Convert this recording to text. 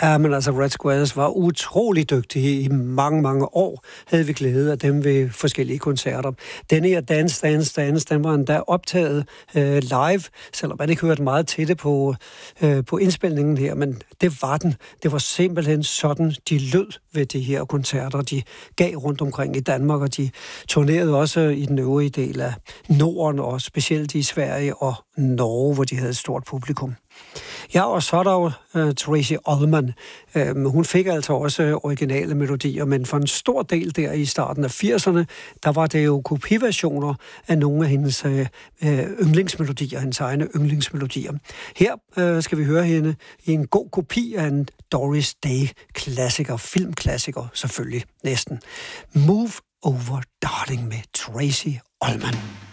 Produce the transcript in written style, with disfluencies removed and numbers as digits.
Ja, men altså Red Squares var utrolig dygtige i mange, mange år. Havde vi glæde af dem ved forskellige koncerter. Denne her Dance, Dance, Dance, den var endda optaget live, selvom man ikke hørte meget til det på indspilningen her, men det var den. Det var simpelthen sådan, de lød ved de her koncerter, de gav rundt omkring i Danmark, og de turnerede også i den øvrige del af Norden, og specielt i Sverige og Norge, hvor de havde et stort publikum. Ja, og så er der jo Tracey Ullman. Hun fik altså også originale melodier, men for en stor del der i starten af 80'erne, der var det jo kopiversioner af nogle af hendes yndlingsmelodier, hendes egne yndlingsmelodier. Her skal vi høre hende i en god kopi af en Doris Day-klassiker, filmklassiker selvfølgelig, næsten. Move Over Darling med Tracey Ullman.